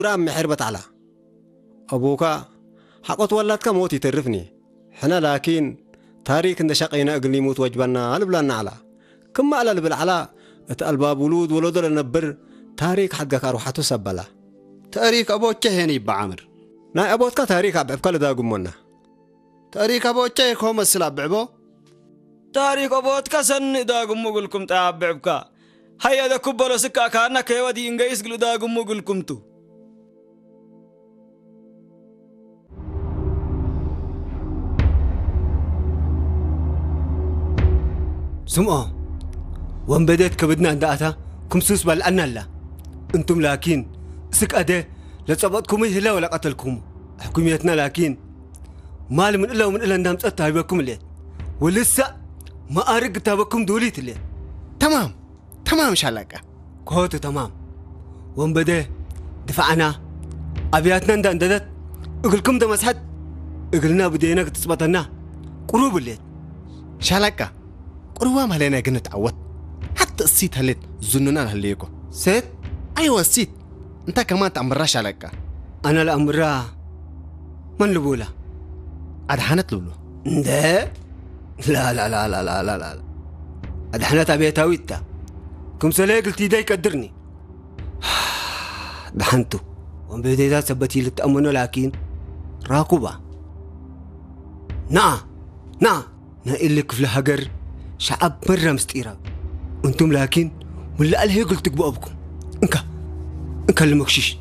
رام محربت على أبوك حقت ولدك موت يترفني حنا لكن تاريخ إن شقينا أقل يموت وجبنا لبلنا على كم على البلعلا الباب ولود ولود لنبر تاريخ حقك أروحته سبلا تاريخ أبوك هني بعمر نا أبوك تاريخ أبعب كل دا قمنا تاريخ أبوك هم السلاب بعبو تاريخ أبوك سن دا قمو قلكم تعبعبك هيا دا كبلو سكا كانك يودي إنجيس قلو دا قمو قلكم تو سمعوا وان بديت كبدنا عند أتا كم سوس بالأنا لا أنتم لكن سك أده لتصبتكم إيه لا ولا قتلكم حكوميتنا لكن مال من إلا ومن إلا ندام تتابعكم ليه ولسه ما أرق تابعكم دوليت ليه تمام شالك كوت تمام وان بدي دفعنا أبياتنا ندندت أقولكم ده مسحت أقولنا بدينا كتصبتنا قروب الليل شالك قروة مالنا قلنا تعود حتى السيت هلت زننا هليكو سيد أيوة السيت أنت كمان تأمرها شالك أنا لأمرها من لبولا أدحانت لولو ده لا لا لا لا لا لا لا أدحانت أبيتها ويتا كم سلاي قلتي دا يقدرني دحنتو وان بديتا سبتي للتأمن لكن راقبة نا إلك في الهجر شعب مرة مستيرة أنتم لكن ولا قال هي قلت تقبوا أبكم إنك المكشيش